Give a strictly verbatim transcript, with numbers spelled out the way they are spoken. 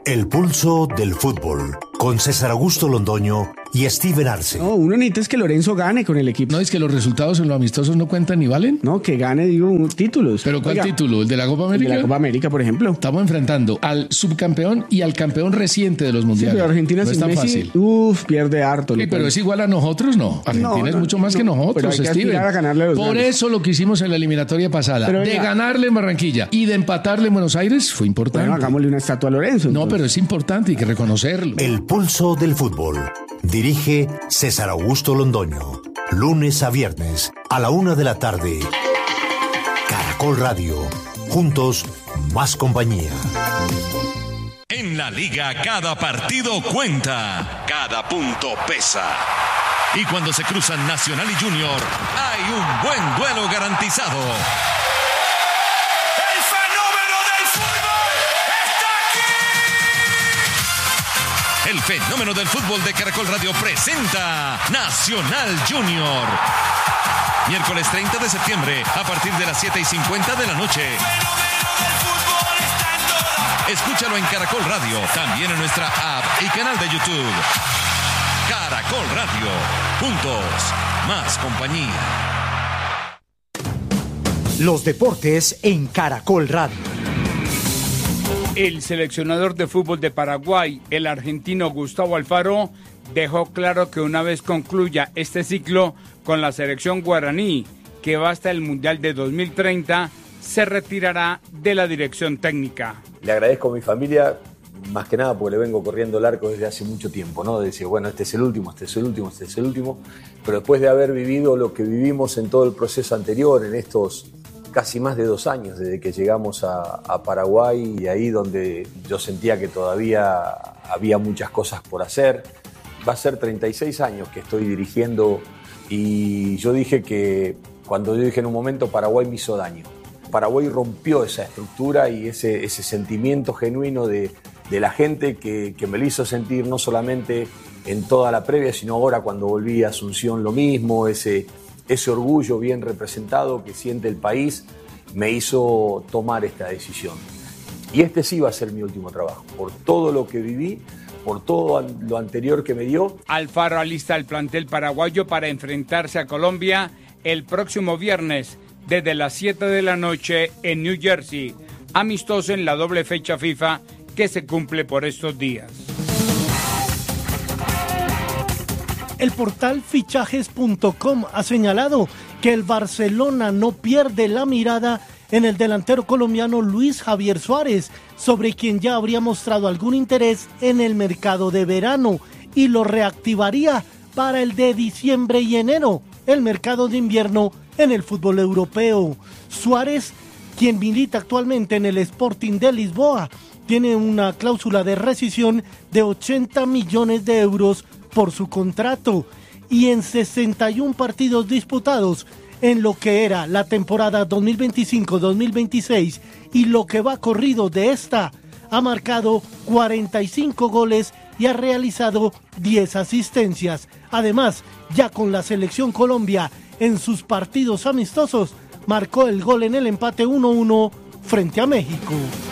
El pulso del fútbol, con César Augusto Londoño y Steven Arce. No, uno necesita es que Lorenzo gane con el equipo. No, es que los resultados en los amistosos no cuentan ni valen. No, que gane, digo, un- títulos. ¿Pero cuál Oiga, título? ¿El de la Copa el de América? la Copa América, por ejemplo. Estamos enfrentando al subcampeón y al campeón reciente de los Sí, mundiales. pero Argentina no es sin tan Messi, fácil. uff, pierde harto. Sí, lo pero cual. es igual a nosotros, no. Argentina No, es no, mucho más no, que pero nosotros, hay que Steven. aspirar a ganarle a los Por grandes. eso lo que hicimos en la eliminatoria pasada, Pero de venga. ganarle en Barranquilla y de empatarle en Buenos Aires, fue importante. Bueno, hagámosle una estatua a Lorenzo. No, entonces. pero es importante, hay que reconocerlo. El pulso del fútbol. Dirige César Augusto Londoño. Lunes a viernes, a la una de la tarde. Caracol Radio. Juntos, más compañía. En la liga cada partido cuenta, cada punto pesa. Y cuando se cruzan Nacional y Junior, hay un buen duelo garantizado. ¡El fenómeno del fútbol está aquí! El fenómeno del fútbol de Caracol Radio presenta Nacional Junior. Miércoles treinta de septiembre, a partir de las siete y cincuenta de la noche. Escúchalo en Caracol Radio, también en nuestra app y canal de YouTube. Caracol Radio, juntos, más compañía. Los deportes en Caracol Radio. El seleccionador de fútbol de Paraguay, el argentino Gustavo Alfaro, dejó claro que una vez concluya este ciclo con la selección guaraní, que va hasta el Mundial de dos mil treinta, se retirará de la dirección técnica. Le agradezco a mi familia, más que nada porque le vengo corriendo el arco desde hace mucho tiempo, ¿no? De decir, bueno, este es el último, este es el último, este es el último. Pero después de haber vivido lo que vivimos en todo el proceso anterior, en estos casi más de dos años desde que llegamos a, a Paraguay, y ahí donde yo sentía que todavía había muchas cosas por hacer. Va a ser treinta y seis años que estoy dirigiendo, y yo dije que, cuando yo dije en un momento, Paraguay me hizo daño. Paraguay rompió esa estructura y ese, ese sentimiento genuino de, de la gente que, que me lo hizo sentir no solamente en toda la previa, sino ahora cuando volví a Asunción lo mismo, ese, ese orgullo bien representado que siente el país me hizo tomar esta decisión. Y este sí va a ser mi último trabajo, por todo lo que viví, por todo lo anterior que me dio. Alfaro alista el plantel paraguayo para enfrentarse a Colombia el próximo viernes desde las siete de la noche en New Jersey, amistoso en la doble fecha FIFA que se cumple por estos días. El portal fichajes punto com ha señalado que el Barcelona no pierde la mirada en el delantero colombiano Luis Javier Suárez, sobre quien ya habría mostrado algún interés en el mercado de verano, y lo reactivaría para el de diciembre y enero, el mercado de invierno en el fútbol europeo. Suárez, quien milita actualmente en el Sporting de Lisboa, tiene una cláusula de rescisión de ochenta millones de euros por su contrato, y en sesenta y uno partidos disputados en lo que era la temporada dos mil veinticinco dos mil veintiséis y lo que va corrido de esta, ha marcado cuarenta y cinco goles y ha realizado diez asistencias. Además, ya con la selección Colombia en sus partidos amistosos, marcó el gol en el empate uno uno frente a México.